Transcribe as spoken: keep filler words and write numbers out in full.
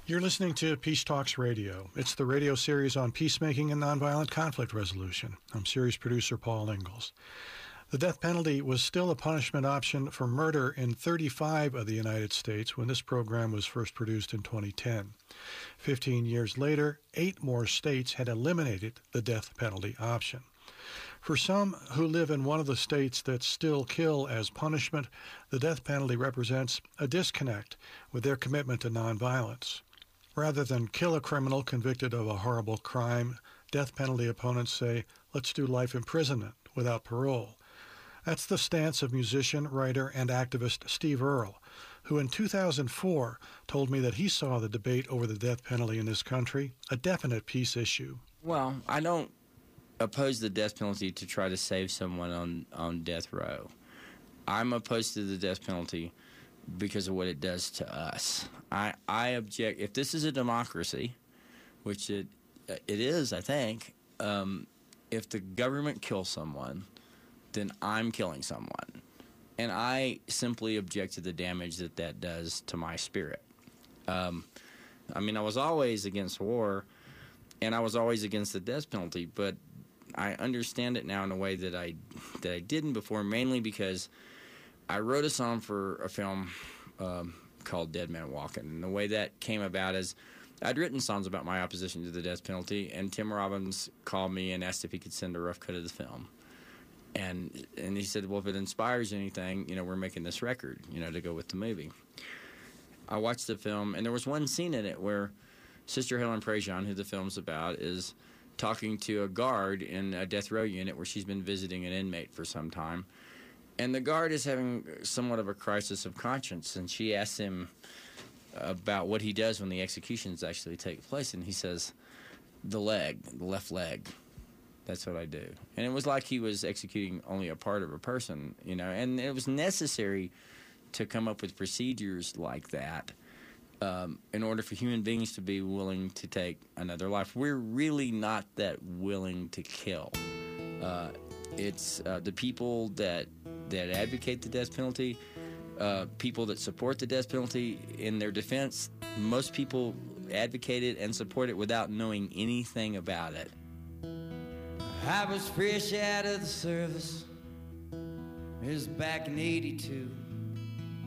You're listening to Peace Talks Radio. It's the radio series on peacemaking and nonviolent conflict resolution. I'm series producer Paul Ingalls. The death penalty was still a punishment option for murder in thirty-five of the United States when this program was first produced in twenty ten. Fifteen years later, eight more states had eliminated the death penalty option. For some who live in one of the states that still kill as punishment, the death penalty represents a disconnect with their commitment to nonviolence. Rather than kill a criminal convicted of a horrible crime, death penalty opponents say, let's do life imprisonment without parole. That's the stance of musician, writer, and activist Steve Earle, who in two thousand four told me that he saw the debate over the death penalty in this country a definite peace issue. Well, I don't oppose the death penalty to try to save someone on, on death row. I'm opposed to the death penalty because of what it does to us. I, I object. If this is a democracy, which it it is, I think, um, if the government kills someone, then I'm killing someone. And I simply object to the damage that that does to my spirit. Um, I mean, I was always against war, and I was always against the death penalty, but I understand it now in a way that I that I didn't before, mainly because I wrote a song for a film um, called Dead Man Walking, and the way that came about is I'd written songs about my opposition to the death penalty, and Tim Robbins called me and asked if he could send a rough cut of the film. And and he said, well, if it inspires anything, you know, we're making this record, you know, to go with the movie. I watched the film, and there was one scene in it where Sister Helen Prejean, who the film's about, is talking to a guard in a death row unit where she's been visiting an inmate for some time. And the guard is having somewhat of a crisis of conscience, and she asks him about what he does when the executions actually take place, and he says, the leg, the left leg, that's what I do. And it was like he was executing only a part of a person, you know, and it was necessary to come up with procedures like that um, in order for human beings to be willing to take another life. We're really not that willing to kill. Uh, it's uh, the people that that advocate the death penalty, uh, people that support the death penalty. In their defense, most people advocate it and support it without knowing anything about it. I was fresh out of the service. It was back in eighty-two.